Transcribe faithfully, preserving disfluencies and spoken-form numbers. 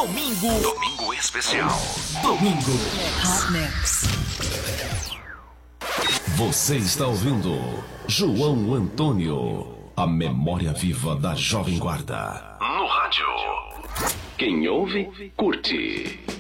Domingo. Domingo especial. Domingo Hot Mix. Você está ouvindo João Antônio, a memória viva da Jovem Guarda. No rádio. Quem ouve, curte.